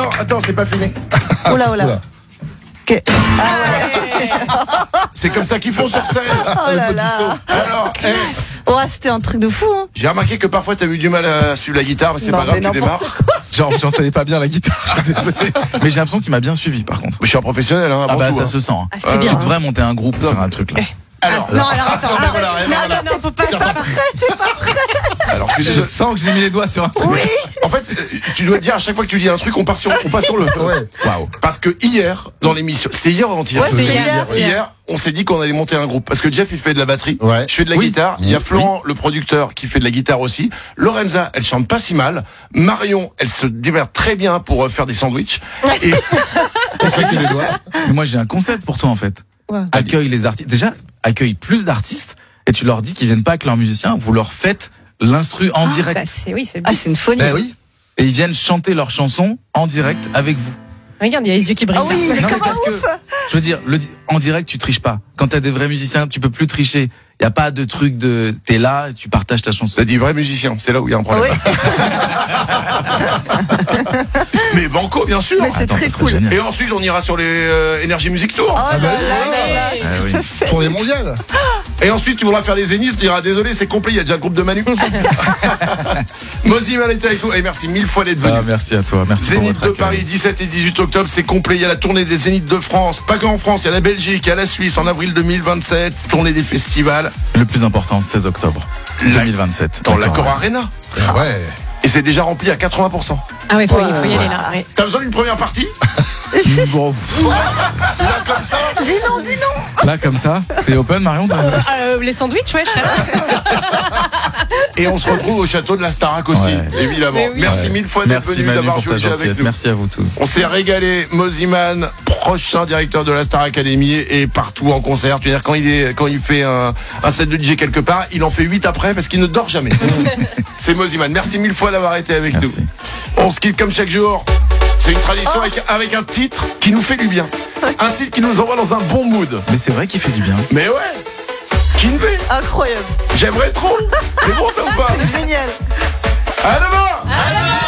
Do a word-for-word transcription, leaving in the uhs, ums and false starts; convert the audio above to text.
Alors, attends, c'est pas fini. Oh là, oh là. Que... C'est comme ça qu'ils font sur scène. Oh là là. Alors, eh, Ouais, c'était un truc de fou, hein. j'ai remarqué que parfois t'as eu du mal à suivre la guitare, mais c'est Non, pas grave, mais tu démarres. Genre, j'entendais pas bien la guitare, je suis désolé. Mais j'ai l'impression que tu m'as bien suivi, par contre. Je suis un professionnel, hein, avant Ah bah, tout. ça hein. se sent. hein. Ah, c'était Euh, bien. Tu devrais monter un groupe, faire un truc là. Alors, Non, alors attends. Ah, arrête. voilà, non, voilà. non, non, faut pas. C'est T'es pas reparti. prêt, t'es pas prêt. alors, tu, Je sens que j'ai mis les doigts sur un truc. Oui. en fait, c'est- tu dois te dire à chaque fois que tu dis un truc, on part sur, on passe sur le. Ouais. Waouh. Parce que hier, dans l'émission, c'était hier ou avant-hier Ouais, je c'était sais. hier, Hier, hier. on s'est dit qu'on allait monter un groupe. Parce que Jeff, il fait de la batterie. Ouais. Je fais de la Oui. guitare. Il y a Oui. Florent, le producteur, qui fait de la guitare aussi. Lorenza, elle chante pas si mal. Marion, elle se démerde très bien pour euh, faire des sandwichs. Et On sait qu'il est doigts. Mais moi, j'ai un concept pour toi, en fait. Ouais. Accueille les artistes. Déjà, accueille plus d'artistes et tu leur dis qu'ils viennent pas avec leurs musiciens. Vous leur faites l'instru en direct. Bah, c'est, oui, c'est le Ah, but. c'est une folie. Ben oui. Et ils viennent chanter leurs chansons en direct avec vous. Regarde, il y a les yeux qui brillent. Ah oui, mais Non, mais comment parce que, je veux dire, le, di- en direct, tu triches pas. Quand t'as des vrais musiciens, tu peux plus tricher. Y a pas de truc de, t'es là, et tu partages ta chanson. t'as dit vrai musicien, c'est là où il y a un problème. Oui, Mais banco, bien sûr. mais c'est Attends, très ça serait cool. génial. Et ensuite, on ira sur les euh, Energy Music Tour. Oh Ah bah là oui, là voilà. là là. Ah oui. Tournée mondiale. Et ensuite, tu voudras faire les zéniths, tu diras désolé, c'est complet, il y a déjà le groupe de Manu. Moziman était avec nous. Et merci mille fois d'être venu. Ah, merci à toi. Merci pour Zénith votre de accueil. Paris, dix-sept et dix-huit octobre, c'est complet. Il y a la tournée des Zéniths de France. Pas qu'en France, il y a la Belgique, il y a la Suisse en avril deux mille vingt-sept. Tournée des festivals Le plus important, seize octobre La- deux mille vingt-sept. dans l'Accor D'accord. Arena. Ah ouais. Et c'est déjà rempli à quatre-vingts pour cent. Ah ouais, faut, il faut y aller là. Ouais. T'as besoin d'une première partie? Bon, pff, Là, comme ça. Dis non, dis non. là, comme ça, t'es open, Marion toi Euh, les sandwichs, ouais, je serais là. Et on se retrouve au château de la Starac aussi, Ouais. évidemment. Mais oui. Merci Ouais. mille fois d'être Merci venu, Manu d'avoir pour joué ta le jeu avec gentillesse. nous. Merci à vous tous. On s'est régalé. Moziman, prochain directeur de la Star Academy et partout en concert. Tu veux dire, quand il est, quand il fait un, un set de D J quelque part, il en fait huit après parce qu'il ne dort jamais. C'est Moziman. Merci mille fois d'avoir été avec Merci. nous. On se quitte comme chaque jour. C'est une tradition avec, avec un titre qui nous fait du bien. Un titre qui nous envoie dans un bon mood. Mais c'est vrai qu'il fait du bien. Mais ouais, Kinvey, Incroyable. j'aimerais trop. C'est bon ça ou pas? C'est génial. À demain.